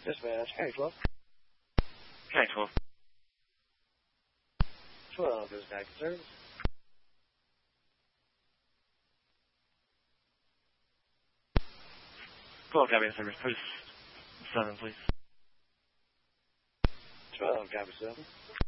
Dispatch, County 12. County 12. 12 is back in service. 12, copy in service. Post 7, please. 12, copy 7.